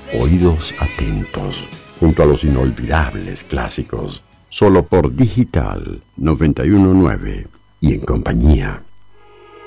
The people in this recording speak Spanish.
Oídos atentos, junto a los inolvidables clásicos, solo por Digital 919 y en compañía